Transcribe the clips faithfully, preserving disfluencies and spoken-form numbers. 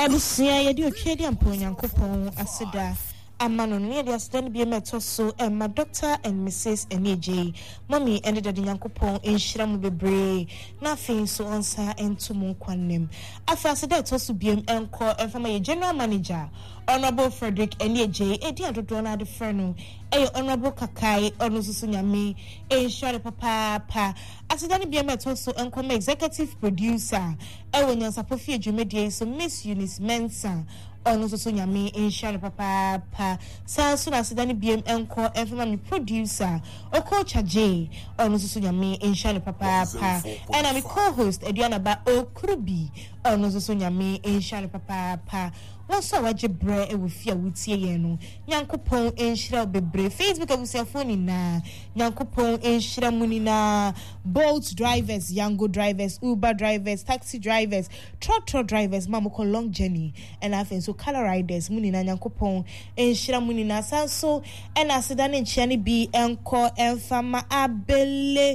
Ebusia yedi otwedi ampo Nyankopon aseda amano ne de aseda bi emeto so emma Doctor and Missus Eneje mommy ended the Nyankopon enhira mu bebre na afin so onsa entum kwanem afa aseda to so biem enko enfama ye general manager Honorable Frederick Eneje edi adodo na de freno eh Honorable Kakai ono susu nyame enhira papa pa aseda ne biem eto so enko executive producer e wonya sapofie dwumedie so Miss Eunice Mensa ono so so nyame enhia no papa pa sa so na sedane biem enko enfama me producer Okocha J ono so so nyame enhia no papa pa and I'm co-host Eduana Ba Okurubi ono so so nyame enhia no papa pa wonso waje bre e wo fia wutie ye no Nyankopon enhira bebre Facebook abusiafo ni na Nyankopon enhira muni na Bolt drivers, Yango drivers, Uber drivers, taxi drivers, tractor drivers, mamoko long journey and I think so color riders muni na Nyankopon enhira muni na sanso and asedane nchiani bi enko enfama abele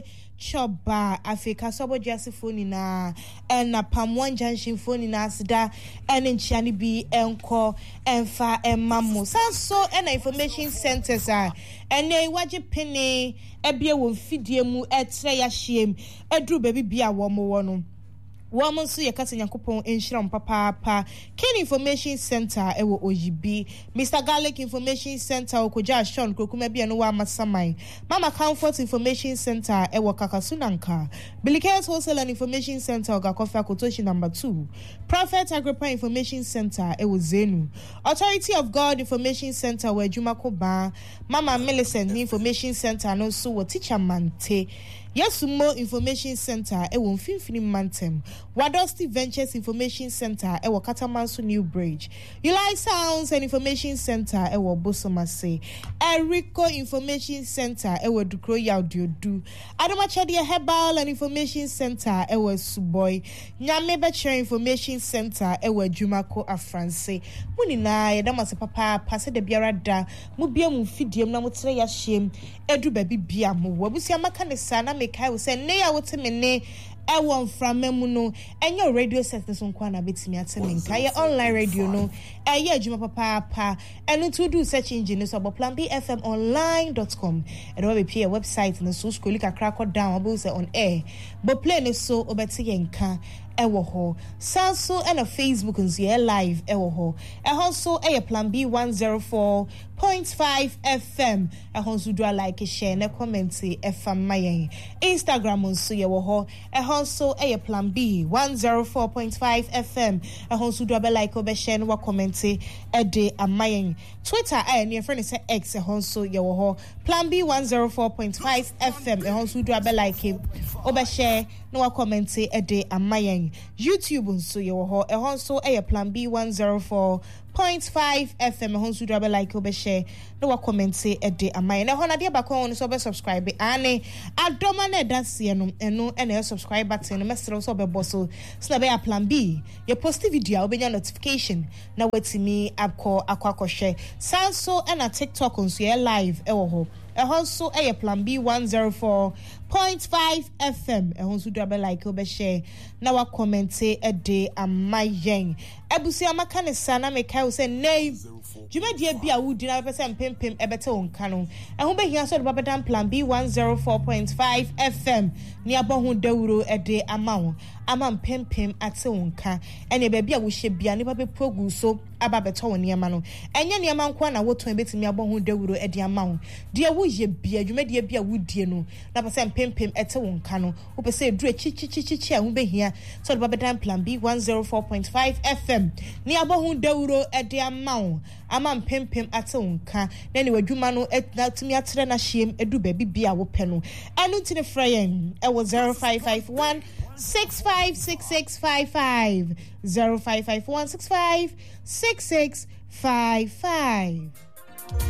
choba Africa sobo jasi phone na ena pamwan junction phone na asida ene nchiani bi enko enfa emamo sanso ena information centers a ene waje pene ebie wo fidie mu etre ya hiem edru baby bia wo mo wo no woman so yakase Nyankopon enhira papa pa Ken Information Center ewo Ojibi Mister Garlic Information Center okoja Sean kokuma bia no wa masamai Mama Comfort Information Center ewo Kakasunanka Bilikes Wholesale and Information Center ogakofa kotoshi number two Prophet Agrippa Information Center ewo Zenu Authority of God Information Center where Jumako Ba Mama Millicent Information Center no so wo teacher mante Yasumo Information Center ewo Mfimfini Mantem Wadosti Ventures Information Center ewo Katamanso New Bridge Ulai Sounds and Information Center ewo Bosomase Erico Information Center ewo Dukro Yaudiodu Adomachadi Herbal and Information Center ewo Suboy Nyame Beche Information Center ewo Jumako Afranse Muni na yedama se papa pase de biara da mu bia mu fidiem na mutre ya hiem edu baby bia mu wabusi amaka ne sana kai wo say ne ya wote me ne e won framemu no enye radio set so nkwa na betimi ateme nka ye online radio no e ye adwuma papa pa enu to do search engine so plan b f m online dot com e do be pay website no so scroll kakra ko down abo say on air but play ne so obeti yenka ewo ho sanso and a Facebook nso ye live ewo ho e ho so e plan b one oh four point five F M e ho so do like share na comment e fam mayen Instagram nso ye wo ho e ho so e plan b one oh four point five F M e ho so do be like obe share na comment e de amayen Twitter e ne friend say X e ho so ye wo ho plan b one oh four point five F M e ho so do be like obe share na comment e de amayen YouTube nso ye wo ho e ho so e plan b one oh four point five F M hon su drabe like obe share no wa comment e de amai na ho na de ba ko so be subscribe ane adoma na dase no eno ene subscribe button no mesere so be boso so na be a plan B ye post video obenya notification na wetimi akọ akọ share sanso na TikTok nso ye live e wo ho e ho so e plan B one oh four point five F M e ho so drabe like obe share na wa comment e de amayen ebusi amaka ne sana me kai say name jumedie bia wudi na pese mpempem ebete wonka no e ho behia so de babadan plan B one oh four point five F M ni abohu dawuro e de amawo ama mpempem ate wonka ene ba bia wo hye bia ne ba be progu so aba beto won niam no enye niam nko na woton betimi abohu dawuro e de amawo de wo ye bia jumedie bia wudie no na pese mpempem ete wonka no wo pese eduru chi chi chi chi a ho behia so de babadan plan B one oh four point five F M ni abohu dawuro e de amawo ama mpempem ate wonka na ne wadwuma no etimi atere na hiem edu ba bibia wo pe no anu tine frayen e wo zero five five one six five six six five five zero five five one six five six six five five